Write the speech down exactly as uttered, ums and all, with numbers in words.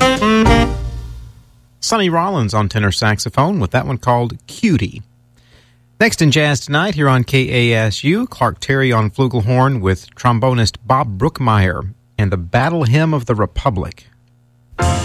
Sonny Rollins on tenor saxophone with that one called Cutie. Next in Jazz Tonight here on K A S U, Clark Terry on flugelhorn with trombonist Bob Brookmeyer and the Battle Hymn of the Republic.